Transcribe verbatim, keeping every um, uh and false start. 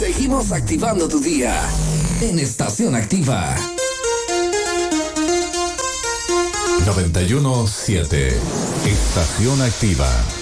Seguimos activando tu día en Estación Activa. noventa y uno punto siete Estación Activa.